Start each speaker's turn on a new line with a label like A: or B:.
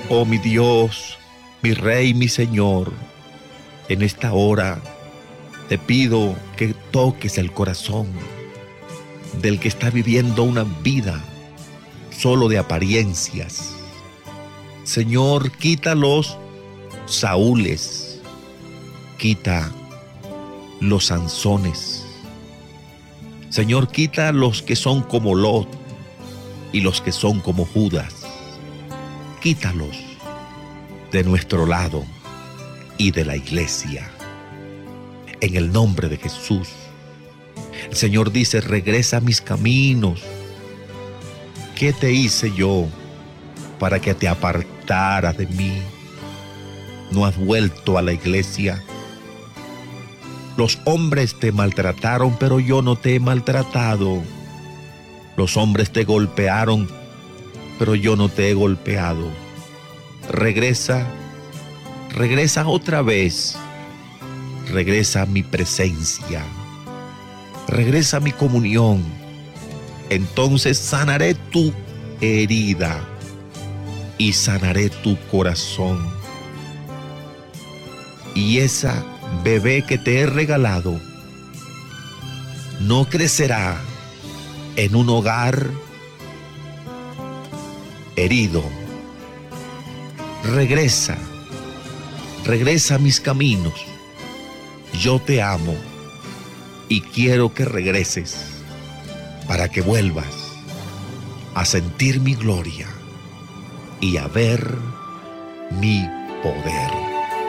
A: Oh mi Dios, mi Rey, mi Señor, en esta hora te pido que toques el corazón del que está viviendo una vida solo de apariencias. Señor, quita los Saúles, quita los Sansones. Señor, quita los que son como Lot y los que son como Judas. Quítalos de nuestro lado y de la iglesia. En el nombre de Jesús. El Señor dice, regresa a mis caminos. ¿Qué te hice yo para que te apartaras de mí? No has vuelto a la iglesia. Los hombres te maltrataron, pero yo no te he maltratado. Los hombres te golpearon, pero yo no te he golpeado. Regresa, regresa otra vez. Regresa a mi presencia. Regresa a mi comunión. Entonces sanaré tu herida y sanaré tu corazón. Y esa bebé que te he regalado no crecerá en un hogar herido. Regresa, regresa a mis caminos. Yo te amo y quiero que regreses para que vuelvas a sentir mi gloria y a ver mi poder.